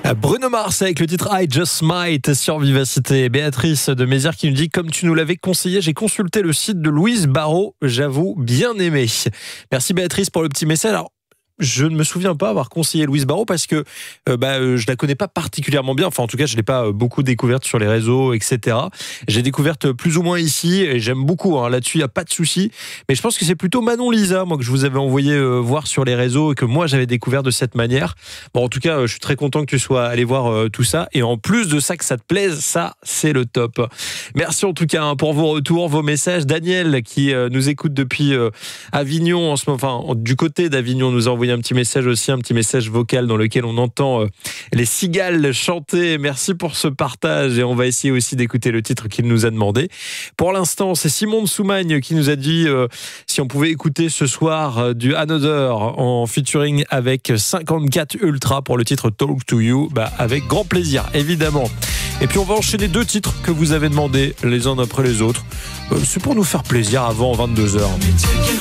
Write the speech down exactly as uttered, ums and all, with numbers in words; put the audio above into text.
Bruno Mars avec le titre I Just Might sur Vivacité. Béatrice de Mézières qui nous dit: comme tu nous l'avais conseillé, j'ai consulté le site de Louise Barrault, j'avoue bien aimé. Merci Béatrice pour le petit message. Alors, je ne me souviens pas avoir conseillé Louise Barrault parce que euh, bah, euh, je la connais pas particulièrement bien. Enfin, en tout cas, je l'ai pas euh, beaucoup découverte sur les réseaux, et cetera. J'ai découverte plus ou moins ici et j'aime beaucoup. Hein, là-dessus, il y a pas de souci. Mais je pense que c'est plutôt Manon Lisa, moi, que je vous avais envoyé euh, voir sur les réseaux et que moi j'avais découvert de cette manière. Bon, en tout cas, euh, je suis très content que tu sois allé voir euh, tout ça. Et en plus de ça, que ça te plaise, ça, c'est le top. Merci en tout cas hein, pour vos retours, vos messages. Daniel qui euh, nous écoute depuis euh, Avignon en ce moment, enfin du côté d'Avignon, nous a envoyé un petit message aussi, un petit message vocal dans lequel on entend euh, les cigales chanter. Merci pour ce partage et on va essayer aussi d'écouter le titre qu'il nous a demandé. Pour l'instant, c'est Simon de Soumagne qui nous a dit euh, si on pouvait écouter ce soir euh, du Another en featuring avec cinquante-quatre Ultra pour le titre Talk to You. Bah, avec grand plaisir, évidemment. Et puis on va enchaîner deux titres que vous avez demandé les uns après les autres. Euh, c'est pour nous faire plaisir avant vingt-deux heures.